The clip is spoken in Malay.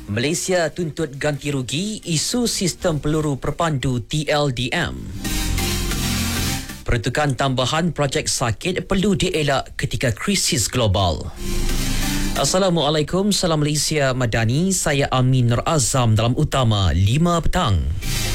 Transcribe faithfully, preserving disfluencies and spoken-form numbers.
Malaysia tuntut ganti rugi isu sistem peluru perpandu T L D M. Peruntukan tambahan projek sakit perlu dielak ketika krisis global. Assalamualaikum, salam Malaysia Madani. Saya Amin Nur Azam dalam Utama lima petang.